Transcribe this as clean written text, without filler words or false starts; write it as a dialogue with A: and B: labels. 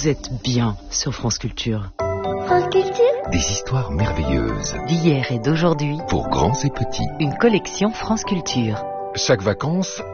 A: Vous êtes bien sur France Culture.
B: France Culture.
C: Des histoires merveilleuses.
A: D'hier et d'aujourd'hui,
C: Pour grands et petits.
A: une collection France Culture.
C: Chaque vacances,